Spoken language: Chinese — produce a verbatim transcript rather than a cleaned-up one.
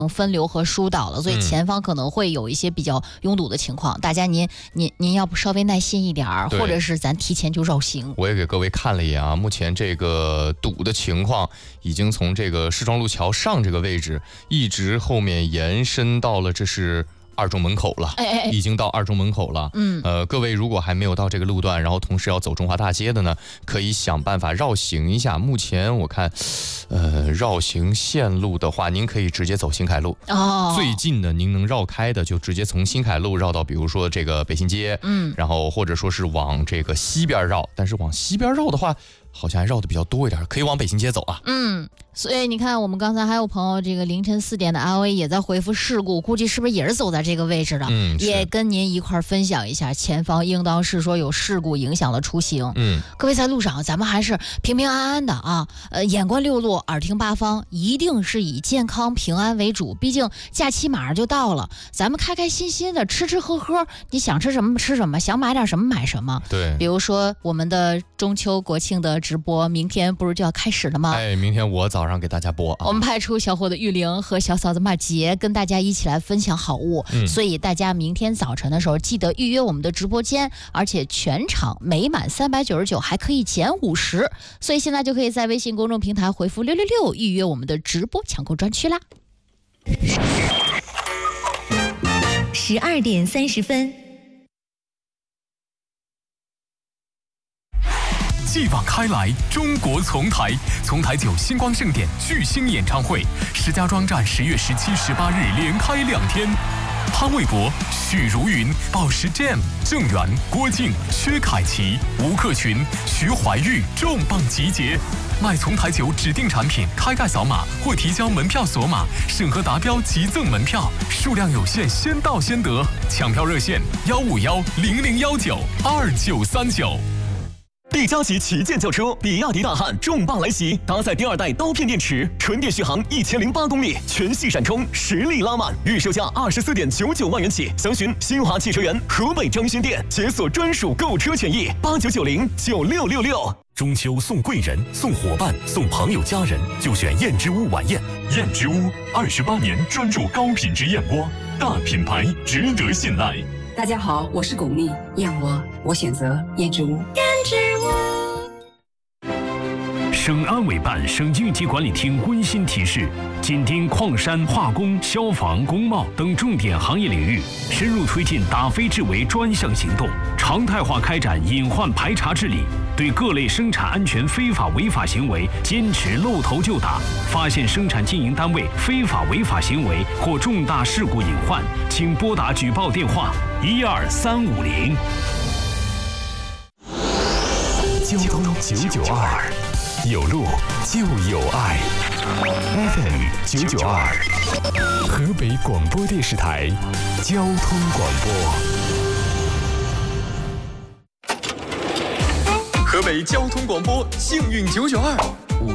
分流和疏导了，所以前方可能会有一些比较拥堵的情况。嗯、大家您您您要不稍微耐心一点儿，或者是咱提前就绕行。 我也给各位看了一眼啊，目前这个堵的情况已经从这个市庄路桥上这个位置，一直后面延伸到了这是。二中门口了， 哎哎哎已经到二中门口了。 嗯， 呃，各位如果还没有到这个路段，然后同时要走中华大街的呢，可以想办法绕行一下。目前我看，呃，绕行线路的话，您可以直接走新凯路。 哦， 最近的您能绕开的，就直接从新凯路绕到，比如说这个北新街， 嗯， 然后或者说是往这个西边绕。但是往西边绕的话，好像还绕的比较多一点，可以往北新街走啊。 嗯，所以你看，我们刚才还有朋友，这个凌晨四点的 L A 也在回复事故，估计是不是也是走在这个位置的？ 嗯， 也跟您一块儿分享一下，前方应当是说有事故影响了出行。 嗯， 各位在路上，咱们还是平平安安的啊，呃，眼观六路，耳听八方，一定是以健康平安为主。毕竟假期马上就到了，咱们开开心心的吃吃喝喝，你想吃什么吃什么，想买点什么买什么。 对， 比如说我们的中秋国庆的直播，明天不是就要开始了吗？ 哎，明天我早上给大家播啊。 我们派出小伙子玉玲和小嫂子马杰跟大家一起来分享好物， 嗯、 所以大家明天早晨的时候记得预约我们的直播间，而且全场每满三百九十九还可以减五十，所以现在就可以在微信公众平台回复六六六预约我们的直播抢购专区啦。 十二点三十分。 继往开来，中国丛台，丛台酒星光盛典巨星演唱会，石家庄站十月十七、十八日连开两天。潘玮柏、许茹芸、宝石 Jam、郑源、郭靖、薛凯琪、吴克群、徐怀钰重磅集结。买丛台酒指定产品，开盖扫码或提交门票锁码，审核达标即赠门票，数量有限，先到先得。抢票热线：幺五幺零零幺九二九三九。 力嘉级旗舰轿车比亚迪大汉重磅来袭，搭载第二代刀片电池，纯电续航一千零八公里，全系闪充，实力拉满，预售价二十四点九九万元起，详询新华汽车园河北张勋店，解锁专属购车权益，八九九零九六六六。 中秋送贵人、送伙伴、送朋友家人，就选燕之屋晚宴。燕之屋二十八年专注高品质燕窝，大品牌值得信赖。 大家好，我是巩俐，燕窝我选择燕之屋。燕之屋。省安委办、省应急管理厅温馨提示：紧盯矿山、化工、消防、工贸等重点行业领域，深入推进打非治为专项行动，常态化开展隐患排查治理。对各类生产安全非法违法行为坚持露头就打，发现生产经营单位非法违法行为或重大事故隐患，请拨打举报电话一二三五零。 交通九九二，有路就有爱。F M 九九二，河北广播电视台交通广播。 河北交通广播幸运九九二